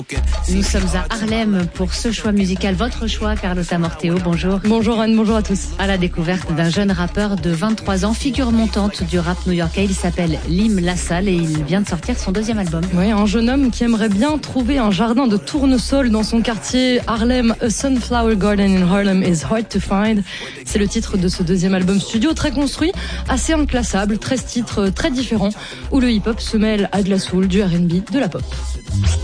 Nous sommes à Harlem pour ce choix musical, votre choix, Carlotta Morteo, bonjour. Bonjour Anne, bonjour à tous. À la découverte d'un jeune rappeur de 23 ans, figure montante du rap new-yorkais, il s'appelle Lim LaSalle et il vient de sortir son deuxième album. Oui, un jeune homme qui aimerait bien trouver un jardin de tournesol dans son quartier Harlem. A Sunflower Garden in Harlem is hard to find. C'est le titre de ce deuxième album studio, très construit, assez inclassable, 13 titres très différents, où le hip-hop se mêle à de la soul, du R&B, de la pop.